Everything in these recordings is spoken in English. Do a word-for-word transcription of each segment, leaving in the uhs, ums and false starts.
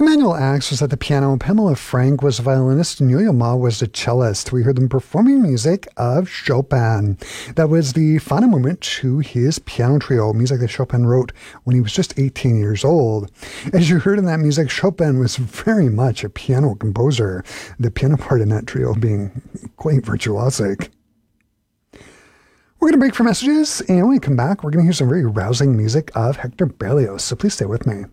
Emmanuel Axe was at the piano, Pamela Frank was a violinist, and Yulia Ma was a cellist. We heard them performing music of Chopin. That was the final movement to his piano trio, music that Chopin wrote when he was just eighteen years old. As you heard in that music, Chopin was very much a piano composer, the piano part in that trio being quite virtuosic. We're going to break for messages, and when we come back, we're going to hear some very rousing music of Hector Berlioz, so please stay with me.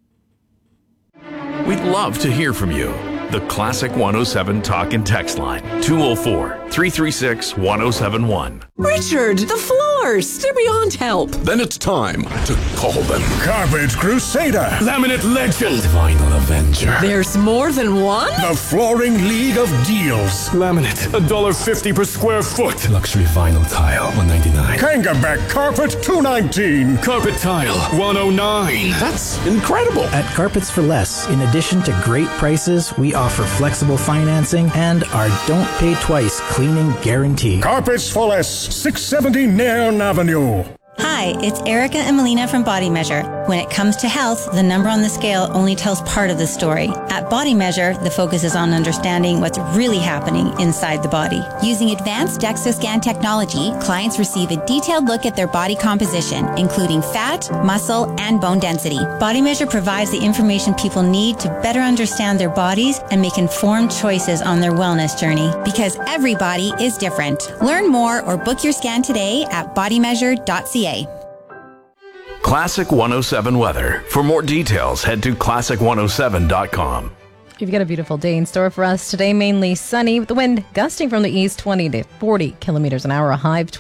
We'd love to hear from you. The Classic one oh seven Talk and Text line, two oh four, three three six, one oh seven one. Richard, the floors, they're beyond help. Then it's time to call them. Carpet Crusader. Laminate Legend. Vinyl Avenger. There's more than one? The Flooring League of Deals. Laminate, one dollar fifty per square foot. Luxury vinyl tile, one ninety-nine. Kangaback Carpet, two nineteen. Carpet tile, one oh nine. That's incredible. At Carpets for Less, in addition to great prices, we offer flexible financing and our don't pay twice cleaning guarantee. Carpets for Less, six seventy Nairn Avenue. Hi, it's Erica and Melina from Body Measure. When it comes to health, the number on the scale only tells part of the story. At Body Measure, the focus is on understanding what's really happening inside the body. Using advanced DEXA scan technology, clients receive a detailed look at their body composition, including fat, muscle, and bone density. Body Measure provides the information people need to better understand their bodies and make informed choices on their wellness journey. Because every body is different. Learn more or book your scan today at body measure dot c a. Classic one oh seven weather. For more details, head to classic one oh seven dot com. You've got a beautiful day in store for us today. Mainly sunny with the wind gusting from the east, twenty to forty kilometers an hour, a high of